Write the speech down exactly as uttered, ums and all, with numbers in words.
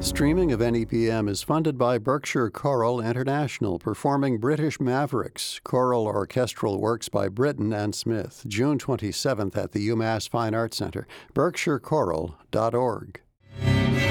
Streaming of N E P M is funded by Berkshire Choral International, performing British Mavericks, choral orchestral works by Britten and Smith, June twenty-seventh at the UMass Fine Arts Center, berkshire choral dot org.